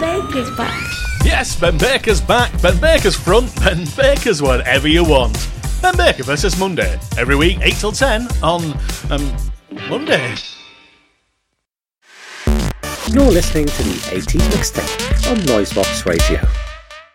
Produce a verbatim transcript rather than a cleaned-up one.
Baker's back. Yes, Ben Baker's back. Ben Baker's front. Ben Baker's whatever you want. Ben Baker versus Monday. Every week, eight till ten on, um, Monday. You're listening to the eighties Mixtape on Noisebox Radio.